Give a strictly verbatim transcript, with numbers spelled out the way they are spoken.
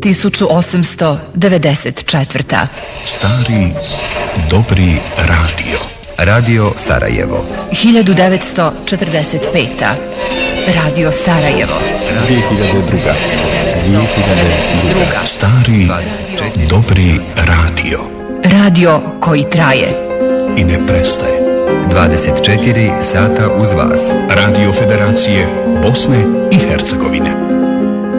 tisuću osamsto devedeset četvrta. Stari, dobri radio. Radio Sarajevo. hiljadu devetsto četrdeset peta. Radio Sarajevo. dvije hiljade druga. dvije hiljade druga. Stari, dobri radio. Radio koji traje i ne prestaje. dvadeset četiri sata uz vas. Radio Federacije Bosne i Hercegovine.